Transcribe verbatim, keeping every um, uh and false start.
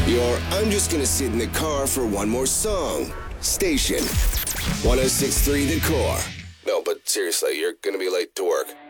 Your I'm just gonna sit in the car for one more song station. one oh six point three The Core. No, but seriously, you're gonna be late to work.